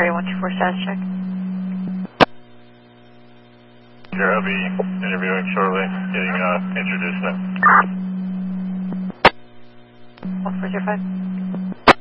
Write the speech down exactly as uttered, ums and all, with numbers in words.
Area one two four status check. Sure, I'll be interviewing shortly, getting uh, introduced now. one four zero five.